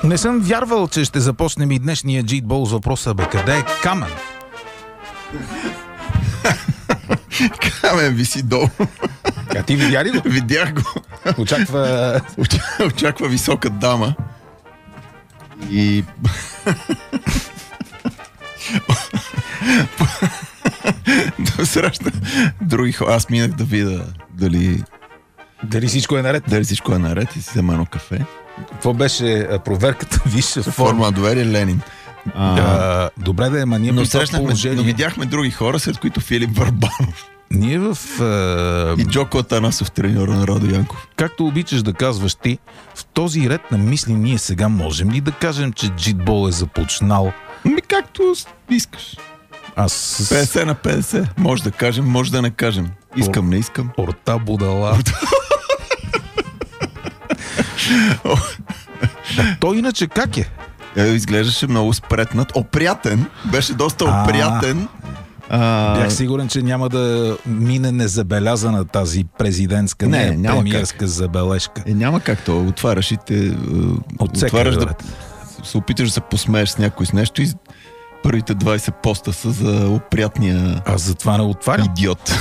Не съм вярвал, че ще започнем и днешния джитбол с въпроса: бе, къде е Камен? Камен виси долу. А ти видя ли го? Видях го. Очаква висока дама. И... да срещна други хора. Аз минах да видя дали всичко е наред. Дали всичко е наред и си взема едно кафе. Какво беше проверката? Висша форма на доверие Ленин. Добре да е, ма ние но видяхме други хора, след които Филип Върбанов. Ние в... И Джоко Атанасов, треньора на Радо Янков. Както обичаш да казваш ти, в този ред на мисли ние сега можем ли да кажем, че джитбол е започнал? Както искаш. 50 на 50. Може да кажем, може да не кажем. Искам, не искам. Орта будала. Той иначе как е? Изглеждаше много спретнат. Опрятен. Беше доста опрятен. Бях сигурен, че няма да мине незабелязана тази президентска, премиерска забележка. Няма как то. Отваряш и те... Отваряш да се опиташ да се посмееш с някой с нещо и първите 20 поста са за опрятния... Аз затова не отварям. Идиот.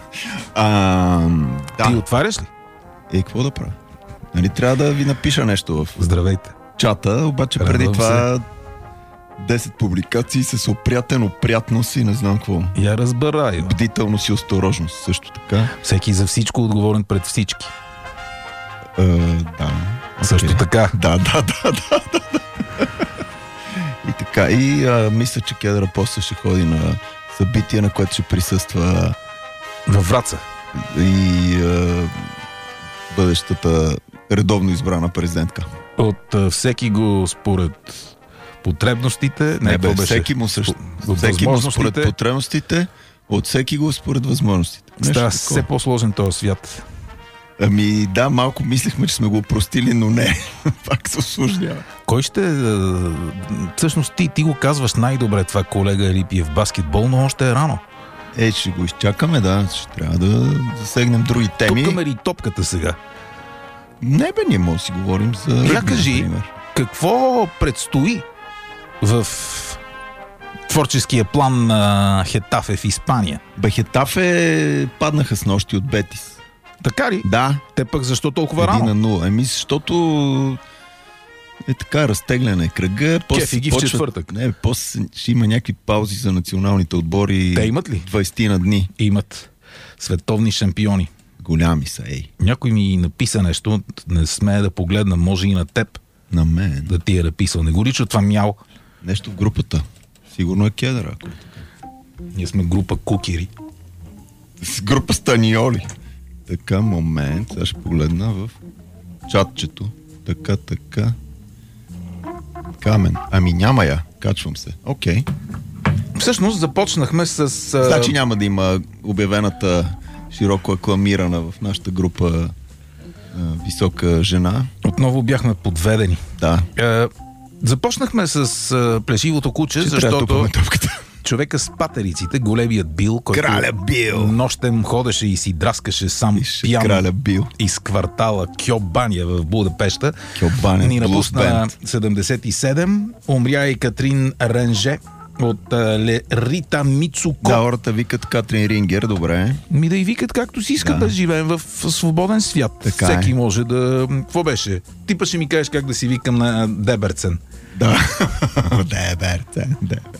Ти отваряш ли? Какво да правя? Нали трябва да ви напиша нещо в... Здравейте. Чата, обаче преди това 10 публикации с опрятност и не знам какво. Я разбираю. Бдителност и осторожност също така. Всеки за всичко отговорен пред всички. Да. Също така. Да. И така. И мисля, че Кедъра после ще ходи на събитие, на което ще присъства във Враца. И бъдещата редовно избрана президентка. Всеки го според потребностите. Всеки му според потребностите, от всеки го според възможностите. Става все по-сложен този свят. Да, малко мислихме, че сме го опростили, но не. Пак се осложнява. Кой ще... Всъщност ти го казваш най-добре това, колега Рипиев, баскетбол, но още е рано. Ще го изчакаме, да. Ще трябва да засегнем други теми. Тупкаме ли топката сега? Не бе, ние може да си говорим за... Я кажи, какво предстои в творческия план на Хетафе в Испания? Хетафе паднаха с нощи от Бетис. Така ли? Да. Те пък защо толкова рано? 1-0. Защото е така, разтегляне кръга. Кефи ги в четвъртък. Не, после ще има някакви паузи за националните отбори. Те имат ли? 20 на дни. Имат. Световни шампиони. Голями са, Някой ми написа нещо, не смея да погледна, може и на теб. На мен. Да ти е написал. Не го лича това мял. Нещо в групата. Сигурно е Кедъра. Ние сме група кукери. С група Станиоли. Така, момент. Сега ще погледна в чатчето. Така. Камен. Няма я. Качвам се. Окей. Всъщност започнахме с... Значи няма да има обявената широко акламирана в нашата група висока жена. Отново бяхме подведени. Да. Започнахме с плешивото куче, защото човека с патериците, големият Бил, който Краля Бил нощем ходеше и си драскаше сам пиян Краля Бил из квартала Кьобания в Будапеща. Ни напусна 77. Умря и Катрин Ренже от Рита Мицуко. Да, хората викат Катрин Рингер, добре. Да и викат както си искат, да живеем в свободен свят. Така всеки може да... Какво беше? Ти па ще ми кажеш как да си викам на Деберцен. Да. Деберцен.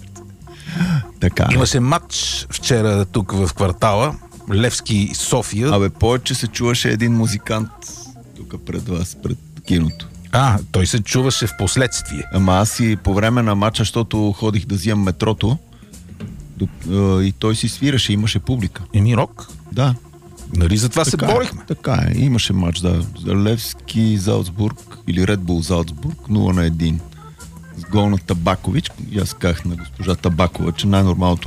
Така. Имаше матч вчера тук в квартала. Левски, София. Повече се чуваше един музикант тук пред вас, пред киното. Той се чуваше в последствие. Аз и по време на матча, защото ходих да взимам метрото и той си свираше, имаше публика. Рок? Да. Нали за това се борихме? Така е, имаше матч, да. За Левски, Залцбург или Ред Бул Залцбург, 0-1. С гол на Табакович. И аз казах на госпожа Табакова, че най-нормалното